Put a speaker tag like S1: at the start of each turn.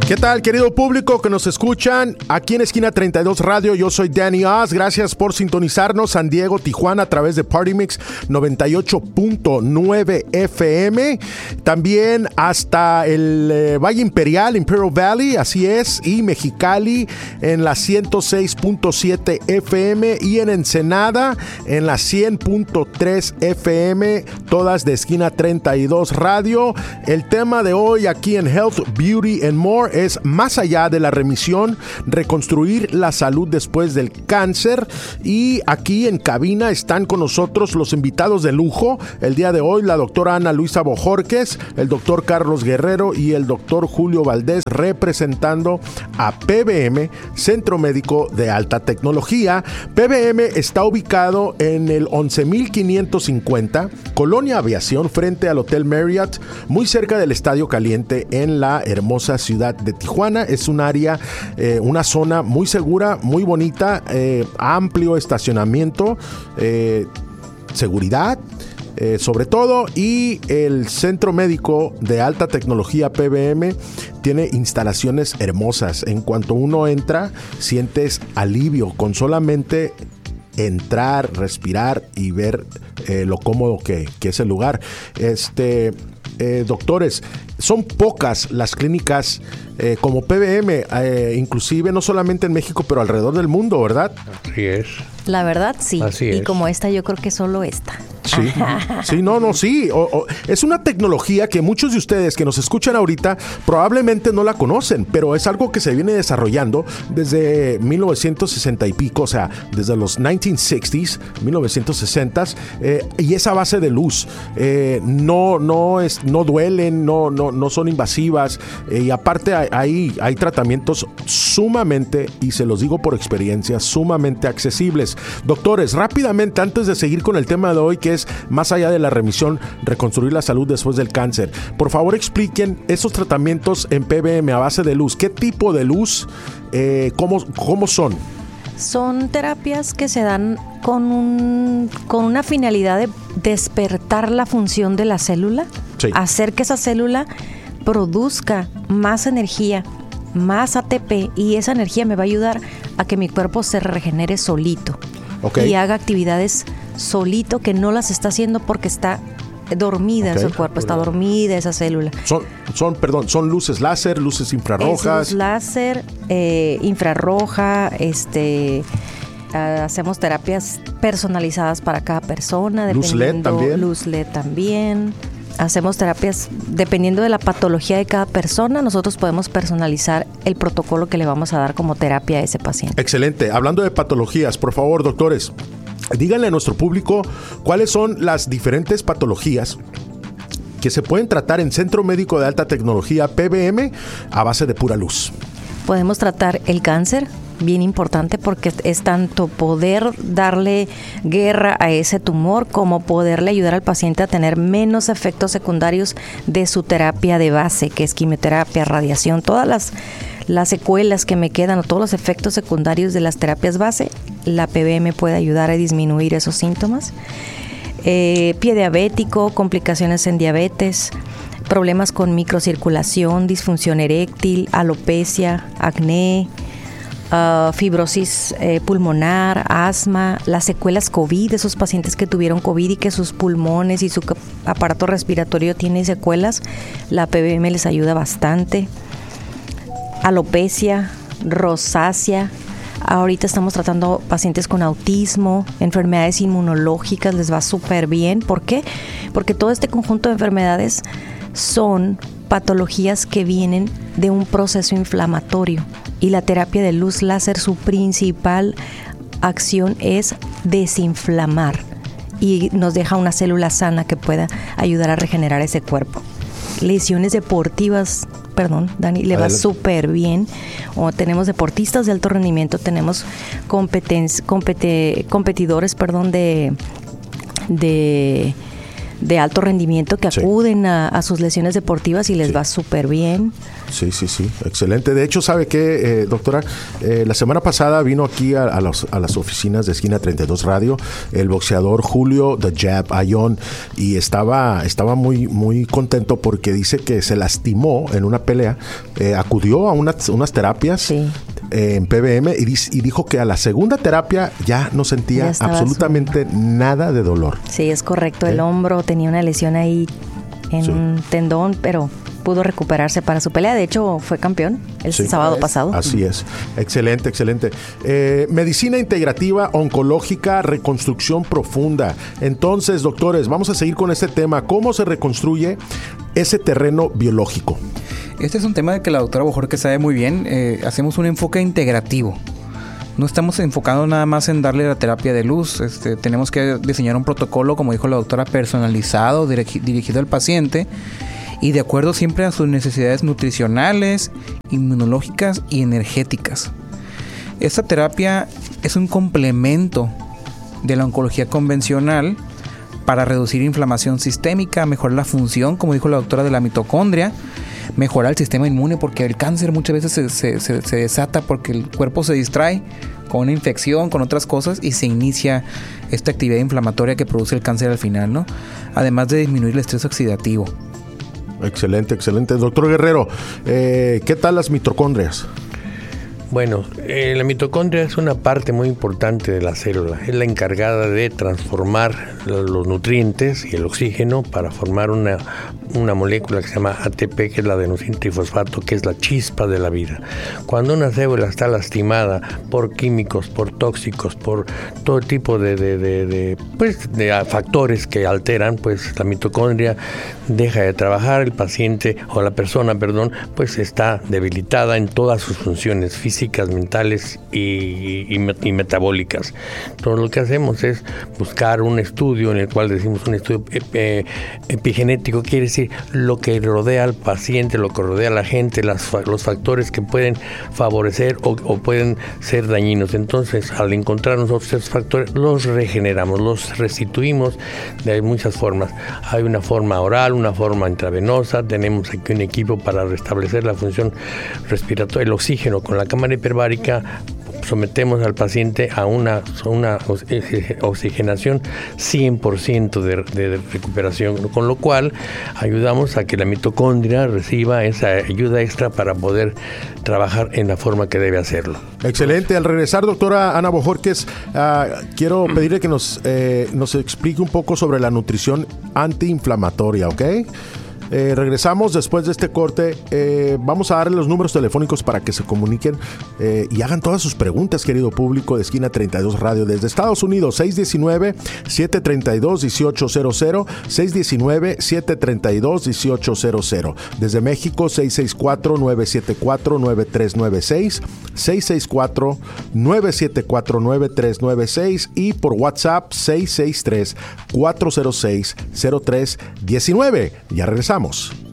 S1: ¿Qué tal, querido público que nos escuchan? Aquí en Esquina 32 Radio, yo soy Danny Oz. Gracias por sintonizarnos. San Diego, Tijuana, a través de Party Mix 98.9 FM. También hasta el Valle Imperial, Imperial Valley, así es. Y Mexicali en la 106.7 FM. Y en Ensenada en la 100.3 FM. Todas de Esquina 32 Radio. El tema de hoy aquí en Health, Beauty and More es más allá de la remisión, reconstruir la salud después del cáncer. Y aquí en cabina están con nosotros los invitados de lujo. El día de hoy, la doctora Ana Luisa Bojorquez, el doctor Carlos Guerrero y el doctor Julio Valdés, representando a PBM, Centro Médico de Alta Tecnología. PBM está ubicado en el 11,550, Colonia Aviación, frente al Hotel Marriott, muy cerca del Estadio Caliente, en la hermosa ciudad de Tijuana. Es un área, una zona muy segura, muy bonita, amplio estacionamiento, seguridad, sobre todo, y el Centro Médico de Alta Tecnología PBM tiene instalaciones hermosas. En cuanto uno entra, sientes alivio con solamente entrar, respirar y ver lo cómodo que es el lugar. Doctores, son pocas las clínicas como PBM, inclusive no solamente en México, pero alrededor del mundo, ¿verdad?
S2: Así es.
S3: La verdad, sí.
S2: Así es.
S3: Y como esta, yo creo que solo esta.
S1: Sí, sí, sí. Es una tecnología que muchos de ustedes que nos escuchan ahorita probablemente no la conocen, pero es algo que se viene desarrollando desde 1960 y pico, o sea, desde los 1960s, 1960s, y esa base de luz no duelen, no son invasivas, y aparte hay tratamientos sumamente, y se los digo por experiencia, sumamente accesibles. Doctores, rápidamente, antes de seguir con el tema de hoy, que es más allá de la remisión, reconstruir la salud después del cáncer, por favor expliquen esos tratamientos en PBM a base de luz. ¿Qué tipo de luz? ¿Cómo son?
S3: Son terapias que se dan con una finalidad de despertar la función de la célula, sí, hacer que esa célula produzca más energía, más ATP, y esa energía me va a ayudar a que mi cuerpo se regenere solito, y haga actividades solito, que no las está haciendo porque está dormida, su cuerpo está dormida, esa célula. Son
S1: luces láser, luces infrarrojas.
S3: Es luz láser, infrarroja, hacemos terapias personalizadas para cada persona.
S1: Luz LED también.
S3: Luz LED también. Hacemos terapias dependiendo de la patología de cada persona. Nosotros podemos personalizar el protocolo que le vamos a dar como terapia a ese paciente.
S1: Excelente. Hablando de patologías, por favor, doctores, díganle a nuestro público cuáles son las diferentes patologías que se pueden tratar en Centro Médico de Alta Tecnología PBM a base de pura luz.
S3: Podemos tratar el cáncer, bien importante, porque es tanto poder darle guerra a ese tumor como poderle ayudar al paciente a tener menos efectos secundarios de su terapia de base, que es quimioterapia, radiación, todas las secuelas que me quedan o todos los efectos secundarios de las terapias base. La PBM puede ayudar a disminuir esos síntomas. Pie diabético, complicaciones en diabetes, problemas con microcirculación, disfunción eréctil, alopecia, acné, fibrosis pulmonar, asma, las secuelas COVID, esos pacientes que tuvieron COVID y que sus pulmones y su aparato respiratorio tienen secuelas, la PBM les ayuda bastante. Alopecia, rosácea. Ahorita estamos tratando pacientes con autismo, enfermedades inmunológicas, les va súper bien. ¿Por qué? Porque todo este conjunto de enfermedades son patologías que vienen de un proceso inflamatorio, y la terapia de luz láser, su principal acción es desinflamar y nos deja una célula sana que pueda ayudar a regenerar ese cuerpo. Lesiones deportivas, Dani, le va súper bien. O tenemos deportistas de alto rendimiento, tenemos competidores, de alto rendimiento que acuden a sus lesiones deportivas y les va súper bien.
S1: Sí, excelente. De hecho, ¿sabe qué, doctora? La semana pasada vino aquí a las oficinas de Esquina 32 Radio el boxeador Julio The Jab Ayón y estaba muy, muy contento porque dice que se lastimó en una pelea, acudió a unas terapias en PBM y dijo que a la segunda terapia ya no sentía absolutamente nada de dolor. Sí,
S3: es correcto. El hombro tenía una lesión ahí en un tendón, pero pudo recuperarse para su pelea. De hecho, fue campeón el sábado pasado.
S1: Así es. Excelente. Medicina integrativa, oncológica, reconstrucción profunda. Entonces, doctores, vamos a seguir con este tema. ¿Cómo se reconstruye ese terreno biológico?
S2: Este es un tema de que la doctora Bojorquez sabe muy bien. Hacemos un enfoque integrativo. No estamos enfocando nada más en darle la terapia de luz. Tenemos que diseñar un protocolo, como dijo la doctora, personalizado, dirigido al paciente y de acuerdo siempre a sus necesidades nutricionales, inmunológicas y energéticas. Esta terapia es un complemento de la oncología convencional para reducir inflamación sistémica, mejorar la función, como dijo la doctora, de la mitocondria, mejorar el sistema inmune, porque el cáncer muchas veces se desata porque el cuerpo se distrae con una infección, con otras cosas, y se inicia esta actividad inflamatoria que produce el cáncer al final, ¿no? Además de disminuir el estrés oxidativo.
S1: Excelente. Doctor Guerrero, ¿qué tal las mitocondrias?
S4: Bueno, la mitocondria es una parte muy importante de la célula. Es la encargada de transformar los nutrientes y el oxígeno para formar una molécula que se llama ATP, que es la adenosina trifosfato, que es la chispa de la vida. Cuando una célula está lastimada por químicos, por tóxicos, por todo tipo de factores que alteran, pues la mitocondria deja de trabajar, el paciente o la persona, pues está debilitada en todas sus funciones físicas, mentales y metabólicas. Entonces lo que hacemos es buscar un estudio en el cual decimos un estudio epigenético, quiere decir lo que rodea al paciente, lo que rodea a la gente, los factores que pueden favorecer o pueden ser dañinos. Entonces, al encontrar nosotros esos factores, los regeneramos, los restituimos de muchas formas. Hay una forma oral, una forma intravenosa, tenemos aquí un equipo para restablecer la función respiratoria, el oxígeno con la cámara hiperbárica. Sometemos al paciente a una oxigenación 100% de recuperación, con lo cual ayudamos a que la mitocondria reciba esa ayuda extra para poder trabajar en la forma que debe hacerlo.
S1: Excelente. Al regresar, doctora Ana Bojorquez, quiero pedirle que nos explique un poco sobre la nutrición antiinflamatoria, ¿ok? Regresamos después de este corte. Vamos a darle los números telefónicos para que se comuniquen y hagan todas sus preguntas, querido público de Esquina 32 Radio. Desde Estados Unidos, 619-732-1800, 619-732-1800. Desde México, 664-974-9396, 664-974-9396 y por WhatsApp 663-406-0319. Ya regresamos.